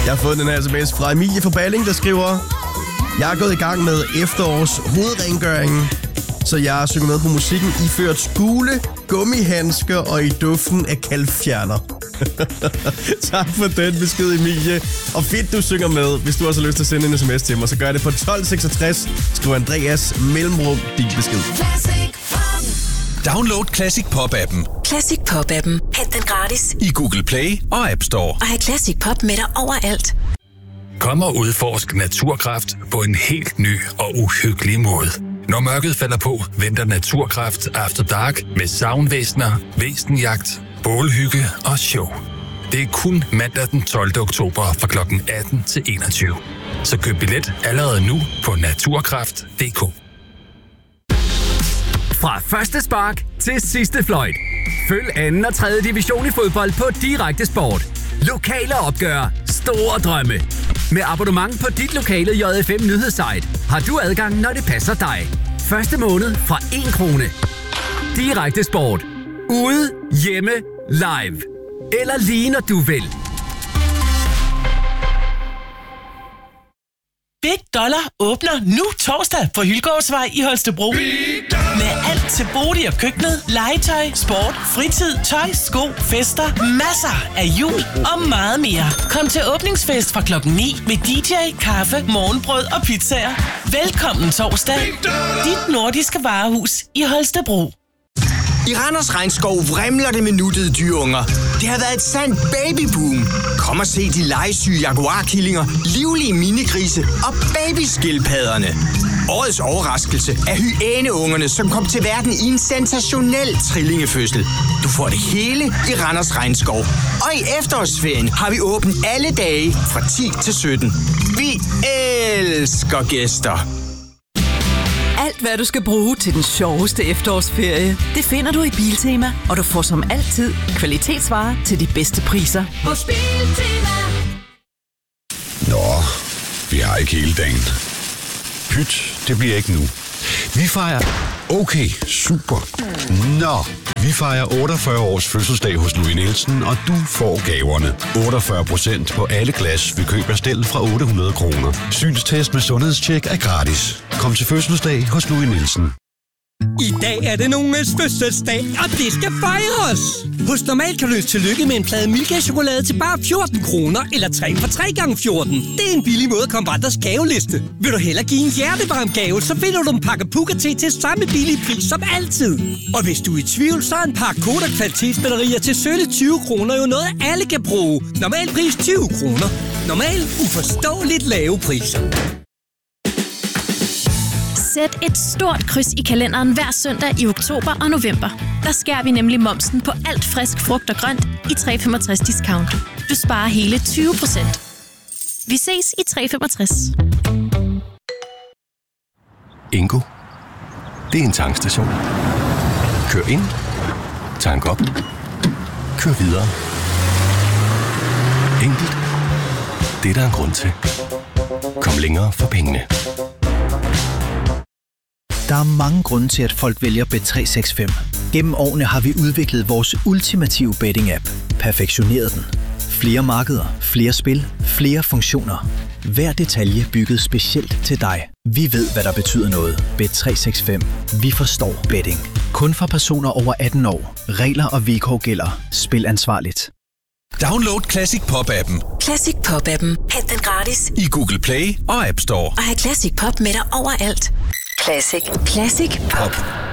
Jeg har fået den her sms fra Emilie fra Balling, der skriver: Jeg er gået i gang med efterårs hovedrengøringen, så jeg synger med på musikken iført gule gummihandsker og i duften af kalkfjerner. Tak for den besked, Emilie. Og fedt, du synger med. Hvis du også har lyst til at sende en sms til mig, så gør det på 1266. Skriv Andreas mellemrum din besked. Download Classic Pop-appen. Classic Pop-appen. Hent den gratis I Google Play og App Store. og have Classic Pop med dig overalt. Kom og udforsk naturkraft på en helt ny og uhyggelig måde. Når mørket falder på, venter Naturkraft After Dark med sagnvæsener, væsenjagt, bålhygge og show. Det er kun mandag den 12. oktober fra kl. 18 til 21. Så køb billet allerede nu på naturkraft.dk. Fra første spark til sidste fløjt. Følg 2. og 3. division i fodbold på Direkte Sport. Lokale opgør, store drømme. Med abonnement på dit lokale JFM nyhedssite har du adgang, når det passer dig. Første måned fra 1 krone. Direkte Sport. Ude, hjemme, live. Eller lige når du vil. Big Dollar åbner nu torsdag på Hylgårdsvej i Holstebro. Med alt til bolig og køkkenet, legetøj, sport, fritid, tøj, sko, fester, masser af jul og meget mere. Kom til åbningsfest fra klokken 9 med DJ, kaffe, morgenbrød og pizzaer. Velkommen torsdag. Dit nordiske varehus i Holstebro. I Randers Regnskov vrimler det med nuttede dyreunger. Det har været et sandt babyboom. Kom og se de legesyge jaguarkillinger, livlige minigrise og babyskildpadderne. Årets overraskelse er hyæneungerne, som kom til verden i en sensationel trillingefødsel. Du får det hele i Randers Regnskov. Og i efterårsferien har vi åbent alle dage fra 10 til 17. Vi elsker gæster. Alt, hvad du skal bruge til den sjoveste efterårsferie, det finder du i Biltema, og du får som altid kvalitetsvarer til de bedste priser. Hos Biltema. Nå, vi har ikke hele dagen. Pyt, det bliver ikke nu. Vi fejrer... Okay, super. Nå, vi fejrer 48 års fødselsdag hos Louis Nielsen, og du får gaverne. 48% på alle glas ved køb af stel fra 800 kroner. Synstest med sundhedstjek er gratis. Kom til fødselsdag hos Louis Nielsen. I dag er det nogens fødselsdag, og det skal fejres! Hos Normal kan du ønske tillykke med en plade Milka-chokolade til bare 14 kroner, eller 3 for 3 gange 14. Det er en billig måde at komme på andres gaveliste. Vil du hellere give en hjertevarm gave, så finder du en pakke Puka-te til samme billige pris som altid. Og hvis du er i tvivl, så er en pakke Kodak kvalitetsbatterier til sølle 20 kroner jo noget, alle kan bruge. Normal pris 20 kroner. Normal uforståeligt lave priser. Sæt et stort kryds i kalenderen hver søndag i oktober og november. Der skærer vi nemlig momsen på alt frisk frugt og grønt i 365 discount. Du sparer hele 20%. Vi ses i 365. Ingo. Det er en tankstation. Kør ind. Tank op. Kør videre. Enkelt. Det er der en grund til. Kom længere for pengene. Der er mange grunde til, at folk vælger Bet365. Gennem årene har vi udviklet vores ultimative betting-app. Perfektioneret den. Flere markeder, flere spil, flere funktioner. Hver detalje bygget specielt til dig. Vi ved, hvad der betyder noget. Bet365. Vi forstår betting. Kun for personer over 18 år. Regler og vilkår gælder. Spil ansvarligt. Download Classic Pop-appen. Classic Pop-appen. Hent den gratis I Google Play og App Store. og have Classic Pop med dig overalt. Classic Pop.